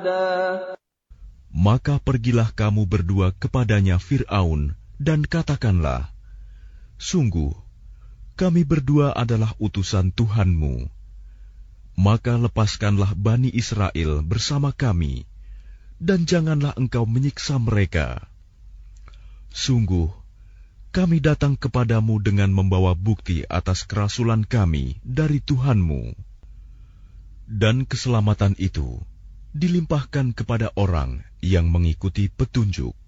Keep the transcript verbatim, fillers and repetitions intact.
أحدا Maka pergilah kamu berdua kepadanya Fir'aun, dan katakanlah, sungguh, kami berdua adalah utusan Tuhanmu. Maka lepaskanlah Bani Israel bersama kami, dan janganlah engkau menyiksa mereka. Sungguh, kami datang kepadamu dengan membawa bukti atas kerasulan kami dari Tuhanmu. Dan keselamatan itu dilimpahkan kepada orang yang mengikuti petunjuk.